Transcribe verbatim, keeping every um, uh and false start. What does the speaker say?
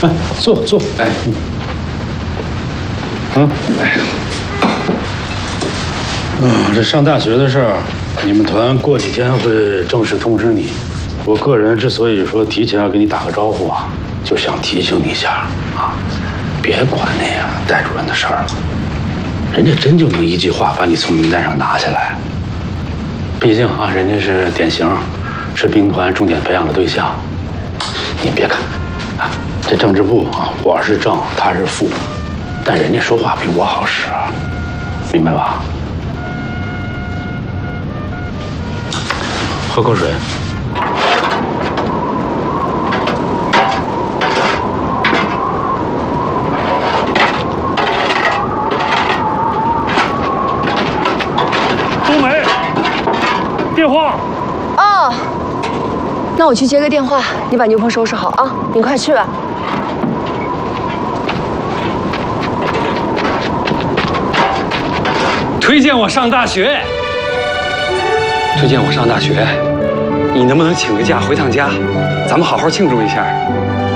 哎，坐坐。哎，嗯，哎呀，嗯，这上大学的事儿，你们团过几天会正式通知你。我个人之所以说提前要给你打个招呼啊，就想提醒你一下啊，别管那个戴主任的事儿了，人家真就能一句话把你从名单上拿下来。毕竟啊，人家是典型，是兵团重点培养的对象。你别看啊，这政治部啊，我是正，他是副，但人家说话比我好使，明白吧？喝口水。 冬梅，电话。 哦，那我去接个电话，你把牛棚收拾好啊，你快去吧。 推荐我上大学。推荐我上大学，你能不能请个假回趟家？咱们好好庆祝一下。